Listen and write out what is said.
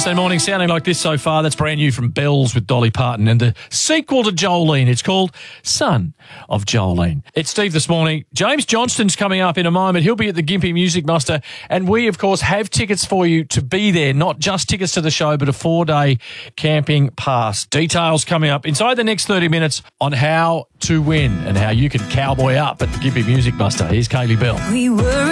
Wednesday morning sounding like this so far. That's brand new from Bells with Dolly Parton and the sequel to Jolene. It's called Son of Jolene. It's Steve this morning. James Johnston's coming up in a moment. He'll be at the Gympie Music Muster, and we, of course, have tickets for you to be there. Not just tickets to the show, but a 4-day camping pass. Details coming up inside the next 30 minutes on how to win and how you can cowboy up at the Gympie Music Muster. Here's Kaylee Bell. We were